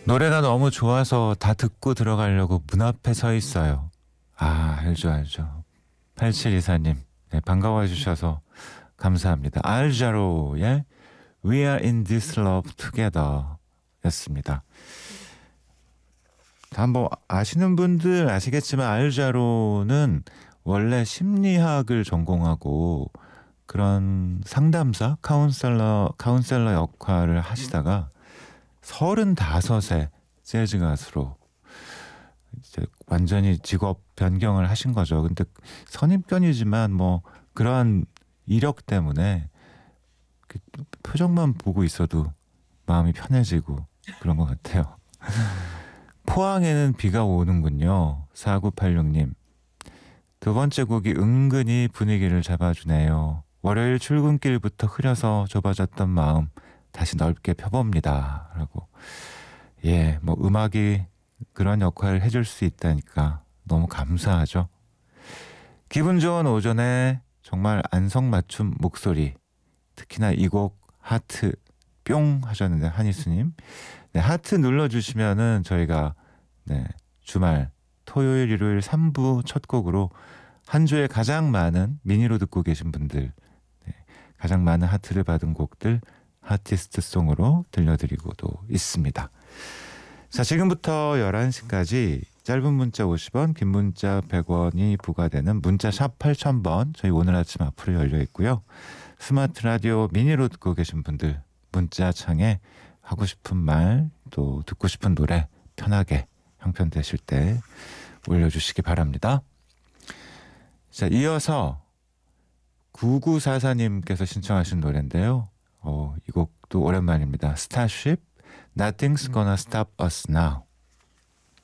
노래가 너무 좋아서 다 듣고 들어가려고 문 앞에 서 있어요. 아, 알죠, 알죠. 8724님, 네, 반가워해 주셔서 감사합니다. 알자로의 We are in this love together 였습니다. 다 뭐 아시는 분들 아시겠지만 알자로는 원래 심리학을 전공하고 그런 상담사, 카운셀러 역할을 하시다가 35세 재즈 가수로 이제 완전히 직업 변경을 하신 거죠. 근데 선입견이지만 뭐 그러한 이력 때문에 그 표정만 보고 있어도 마음이 편해지고 그런 것 같아요. 포항에는 비가 오는군요. 4986님. 두 번째 곡이 은근히 분위기를 잡아주네요. 월요일 출근길부터 흐려서 좁아졌던 마음 다시 넓게 펴봅니다. 라고. 예, 뭐 음악이 그런 역할을 해줄 수 있다니까 너무 감사하죠. 기분 좋은 오전에 정말 안성맞춤 목소리. 특히나 이 곡 하트 뿅 하셨는데 한희수님. 네, 하트 눌러주시면은 저희가 네, 주말 토요일 일요일 3부 첫 곡으로 한 주에 가장 많은 미니로 듣고 계신 분들 네, 가장 많은 하트를 받은 곡들 아티스트 송으로 들려드리고도 있습니다. 자, 지금부터 11시까지 짧은 문자 50원, 긴 문자 100원이 부과되는 문자 샵 8000번 저희 오늘 아침 앞으로 열려 있고요. 스마트 라디오 미니로 듣고 계신 분들 문자 창에 하고 싶은 말 또 듣고 싶은 노래 편하게 형편되실 때 올려주시기 바랍니다. 자, 이어서 9944님께서 신청하신 노래인데요. 이 곡도 오랜만입니다. 스타쉽, Nothing's Gonna Stop Us Now.